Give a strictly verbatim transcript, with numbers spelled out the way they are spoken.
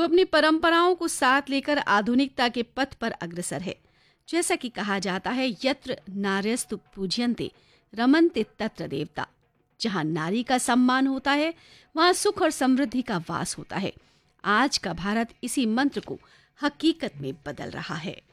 अपनी परंपराओं को साथ लेकर आधुनिकता के पथ पर अग्रसर है। जैसा कि कहा जाता है, यत्र नार्यस्तु पूज्यन्ते रमन्ते तत्र देवता। जहां नारी का सम्मान होता है, वहां सुख और समृद्धि का वास होता है। आज का भारत इसी मंत्र को हकीकत में बदल रहा है।